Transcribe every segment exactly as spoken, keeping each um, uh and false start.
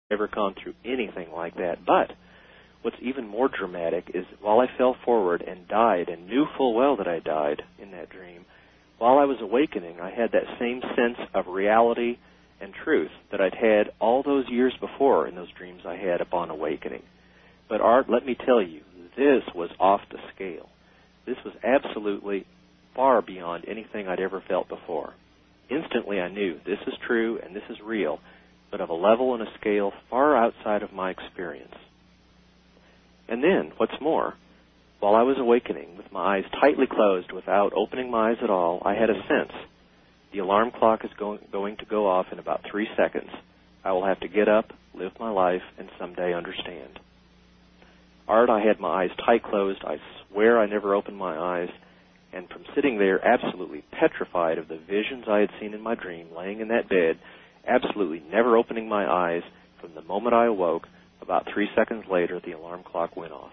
never gone through anything like that. But what's even more dramatic is while I fell forward and died and knew full well that I died in that dream, while I was awakening, I had that same sense of reality and truth that I'd had all those years before in those dreams I had upon awakening. But Art, let me tell you, this was off the scale. This was absolutely far beyond anything I'd ever felt before. Instantly I knew this is true and this is real, but of a level and a scale far outside of my experience. And then, what's more, while I was awakening with my eyes tightly closed without opening my eyes at all, I had a sense. The alarm clock is going, going to go off in about three seconds. I will have to get up, live my life, and someday understand. Art, I had my eyes tight closed. I swear I never opened my eyes. And from sitting there absolutely petrified of the visions I had seen in my dream, laying in that bed, absolutely never opening my eyes, from the moment I awoke, about three seconds later, the alarm clock went off.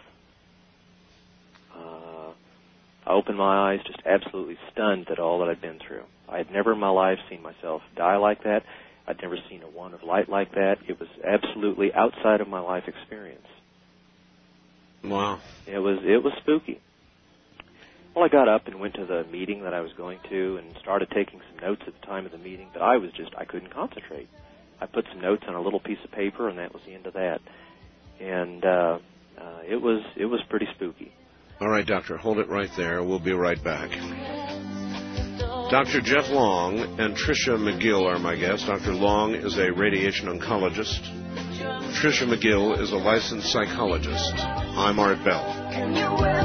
Uh, I opened my eyes just absolutely stunned at all that I'd been through. I had never in my life seen myself die like that. I'd never seen a wand of light like that. It was absolutely outside of my life experience. Wow. It was it was spooky. Well, I got up and went to the meeting that I was going to and started taking some notes at the time of the meeting, but I was just, I couldn't concentrate. I put some notes on a little piece of paper, and that was the end of that. And uh, uh, it was it was pretty spooky. All right, Doctor, hold it right there. We'll be right back. Doctor Jeff Long and Tricia McGill are my guests. Doctor Long is a radiation oncologist. Tricia McGill is a licensed psychologist. I'm Art Bell.